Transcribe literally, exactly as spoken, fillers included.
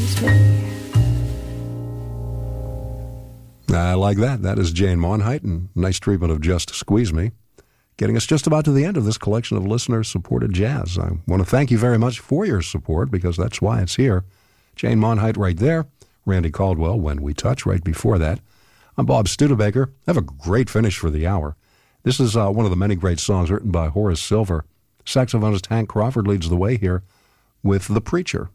squeeze me. I like that. That is Jane Monheit, and nice treatment of Just Squeeze Me, getting us just about to the end of this collection of listener-supported jazz. I want to thank you very much for your support, because that's why it's here. Jane Monheit right there, Randy Caldwell, When We Touch, right before that. I'm Bob Studebaker. Have a great finish for the hour. This is uh, one of the many great songs written by Horace Silver. Saxophonist Hank Crawford leads the way here with The Preacher.